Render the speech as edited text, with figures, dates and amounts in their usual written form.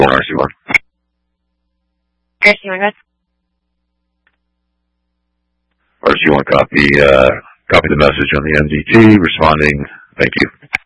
RC1. RC1, RC1, copy the message on the MDT, responding, thank you.